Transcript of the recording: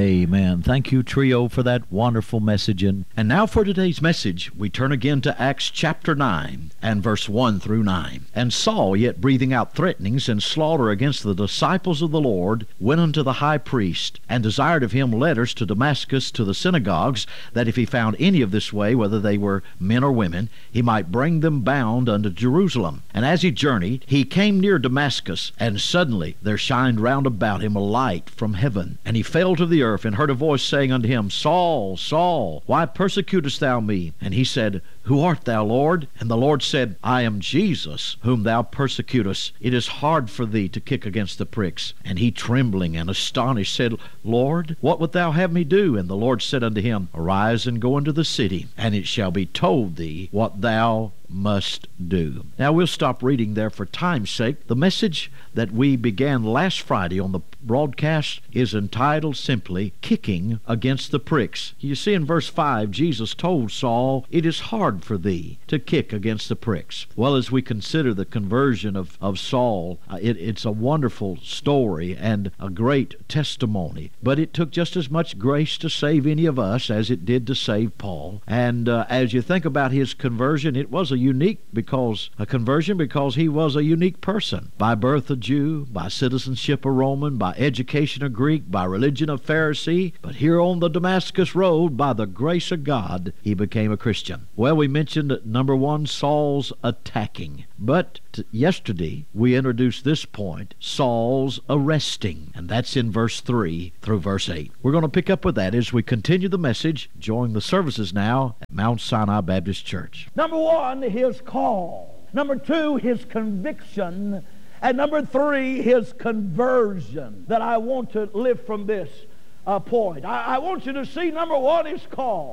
Amen. Thank you, Trio, for that wonderful message. And now for today's message, we turn again to Acts chapter 9 and verse 1 through 9. And Saul, yet breathing out threatenings and slaughter against the disciples of the Lord, went unto the high priest, and desired of him letters to Damascus to the synagogues, that if he found any of this way, whether they were men or women, he might bring them bound unto Jerusalem. And as he journeyed, he came near Damascus, and suddenly there shined round about him a light from heaven. And he fell to the earth, and heard a voice saying unto him, Saul, Saul, why persecutest thou me? And he said, Who art thou, Lord? And the Lord said, I am Jesus, whom thou persecutest. It is hard for thee to kick against the pricks. And he, trembling and astonished, said, Lord, what wilt thou have me do? And the Lord said unto him, Arise and go into the city, and it shall be told thee what thou must do. Now we'll stop reading there for time's sake. The message that we began last Friday on the broadcast is entitled simply, Kicking Against the Pricks. You see in verse 5, Jesus told Saul, It is hard for thee to kick against the pricks. Well, as we consider the conversion of Saul, it's a wonderful story and a great testimony. But it took just as much grace to save any of us as it did to save Paul. And as you think about his conversion, it was a conversion because he was a unique person. By birth a Jew, by citizenship a Roman, by education a Greek, by religion a Pharisee. But here on the Damascus road, by the grace of God, he became a Christian. Well, we mentioned number 1, Saul's attacking. But yesterday we introduced this point, Saul's arresting. And that's in verse 3 through verse 8. We're going to pick up with that as we continue the message, join the services now at Mount Sinai Baptist Church. Number 1, his call. Number 2, his conviction. And number 3, his conversion. That I want to live from this point. I want you to see, number 1, his call.